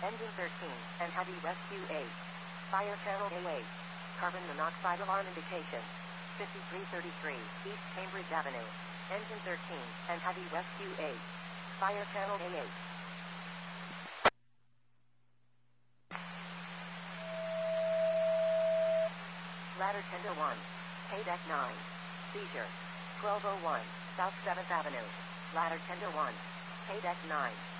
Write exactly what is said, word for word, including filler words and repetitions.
Engine thirteen, and heavy rescue eight. Fire channel A eight. Carbon monoxide alarm indication. fifty-three thirty-three, East Cambridge Avenue. Engine thirteen, and heavy rescue eight. Fire channel A eight. Ladder tender one. K-Deck nine. Seizure. twelve oh one, South seventh Avenue. Ladder tender one. K-Deck nine.